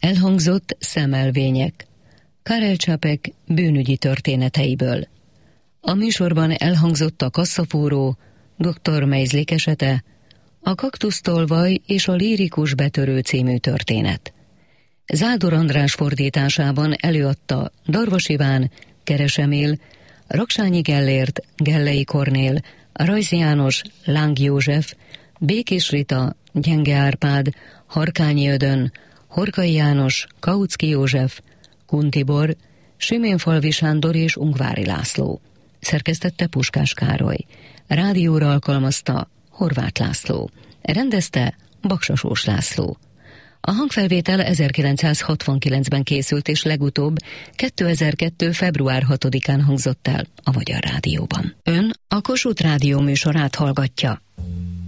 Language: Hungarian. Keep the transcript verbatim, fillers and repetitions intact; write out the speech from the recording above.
Elhangzott szemelvények Karel Čapek bűnügyi történeteiből. A műsorban elhangzott a kasszafúró, doktor Meizlik esete, a kaktusztolvaj és a lírikus betörő című történet. Zádor András fordításában előadta Darvas Iván, Keres Emil, Raksányi Gellért, Gellei Kornél, Rajzi János, Láng József, Békés Rita, Gyenge Árpád, Harkányi Ödön, Horkai János, Kautsky József, Kun Tibor, Siménfalvi Sándor és Ungvári László. Szerkesztette Puskás Károly. Rádióra alkalmazta Horváth László. Rendezte Baksasós László. A hangfelvétel ezerkilencszázhatvankilencben készült, és legutóbb kétezer-kettő. február hatodikán hangzott el a Magyar Rádióban. Ön a Kossuth Rádió műsorát hallgatja.